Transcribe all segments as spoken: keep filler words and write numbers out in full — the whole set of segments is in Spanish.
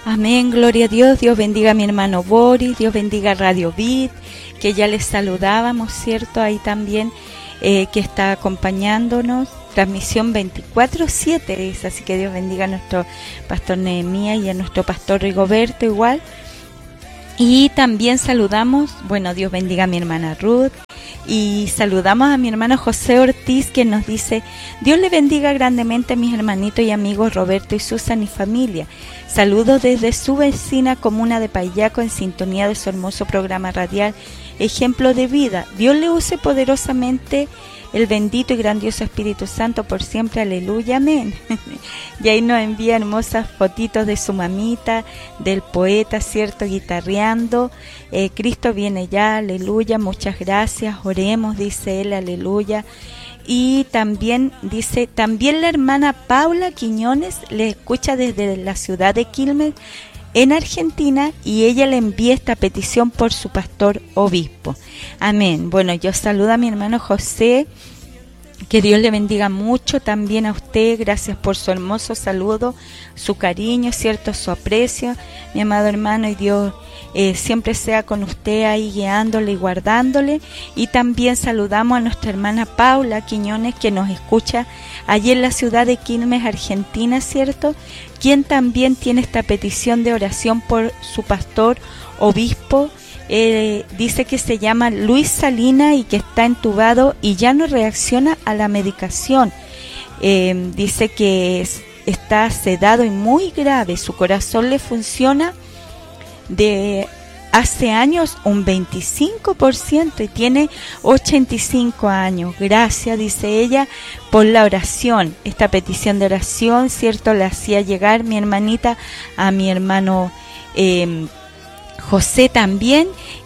Amén, gloria a Dios. Dios bendiga a mi hermano Boris, Dios bendiga a Radio Vid, que ya les saludábamos, ¿cierto? Ahí también, eh, que está acompañándonos. Transmisión veinticuatro siete es, así que Dios bendiga a nuestro pastor Nehemías y a nuestro pastor Rigoberto igual. Y también saludamos, bueno, Dios bendiga a mi hermana Ruth. Y saludamos a mi hermano José Ortiz, que nos dice: Dios le bendiga grandemente a mis hermanitos y amigos Roberto y Susan y familia. Saludos desde su vecina comuna de Payaco, en sintonía de su hermoso programa radial Ejemplo de Vida. Dios le use poderosamente, el bendito y grandioso Espíritu Santo por siempre, aleluya, amén. Y ahí nos envía hermosas fotitos de su mamita, del poeta, cierto, guitarreando. eh, Cristo viene ya, aleluya, muchas gracias, oremos, dice él, aleluya. Y también dice, también la hermana Paula Quiñones le escucha desde la ciudad de Quilmes, en Argentina, y ella le envía esta petición por su pastor obispo. Amén. Bueno, yo saludo a mi hermano José, que Dios le bendiga mucho también a usted. Gracias por su hermoso saludo, su cariño, cierto, su aprecio, mi amado hermano, y Dios eh, siempre sea con usted ahí guiándole y guardándole. Y también saludamos a nuestra hermana Paula Quiñones, que nos escucha allí en la ciudad de Quilmes, Argentina, cierto, quien también tiene esta petición de oración por su pastor obispo. Eh, dice que se llama Luis Salina y que está entubado y ya no reacciona a la medicación. Eh, dice que es, está sedado y muy grave. Su corazón le funciona de hace años un veinticinco por ciento y tiene ochenta y cinco años. Gracias, dice ella, por la oración. Esta petición de oración, cierto, la hacía llegar mi hermanita a mi hermano eh, José también,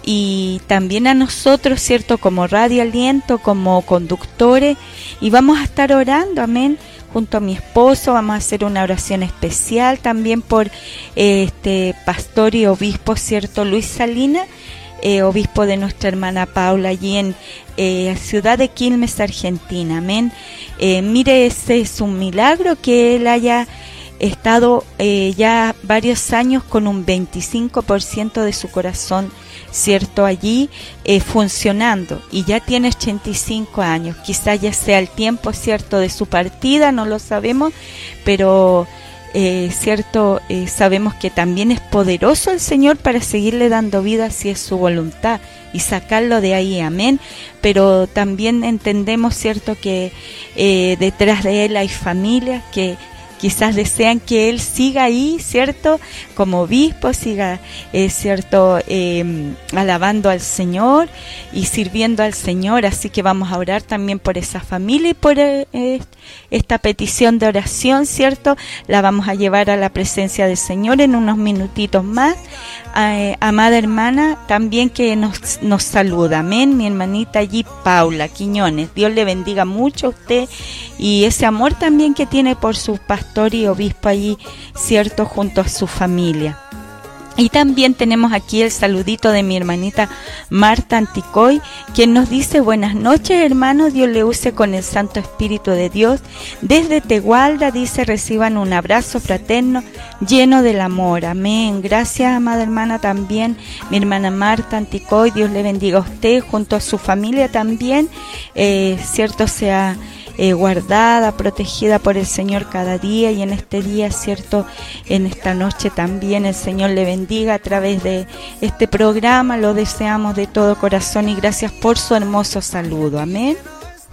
y también a nosotros, cierto, como Radio Aliento, como conductores, y vamos a estar orando, amén, junto a mi esposo. Vamos a hacer una oración especial también por eh, este pastor y obispo, cierto, Luis Salina, eh, obispo de nuestra hermana Paula, allí en eh, ciudad de Quilmes, Argentina, amén. Eh, mire, ese es un milagro que él haya estado eh, ya varios años con un veinticinco por ciento de su corazón, cierto, allí eh, funcionando, y ya tiene ochenta y cinco años. Quizá ya sea el tiempo, cierto, de su partida, no lo sabemos, pero eh, cierto, eh, sabemos que también es poderoso el Señor para seguirle dando vida si es su voluntad y sacarlo de ahí, amén. Pero también entendemos, cierto, que eh, detrás de él hay familias que quizás desean que él siga ahí, ¿cierto? Como obispo, siga, eh, ¿cierto? Eh, alabando al Señor y sirviendo al Señor. Así que vamos a orar también por esa familia y por eh, esta petición de oración, ¿cierto? La vamos a llevar a la presencia del Señor en unos minutitos más. Eh, amada hermana, también que nos, nos saluda, amén, mi hermanita allí, Paula Quiñones. Dios le bendiga mucho a usted y ese amor también que tiene por su pastor y obispo allí, cierto, junto a su familia. Y también tenemos aquí el saludito de mi hermanita Marta Anticoy, quien nos dice: buenas noches, hermanos, Dios le use con el Santo Espíritu de Dios. Desde Tegualda, dice, reciban un abrazo fraterno lleno del amor. Amén. Gracias, amada hermana, también mi hermana Marta Anticoy. Dios le bendiga a usted, junto a su familia también, eh, cierto, sea Eh, guardada, protegida por el Señor cada día, y en este día, cierto, en esta noche también el Señor le bendiga a través de este programa. Lo deseamos de todo corazón y gracias por su hermoso saludo, amén.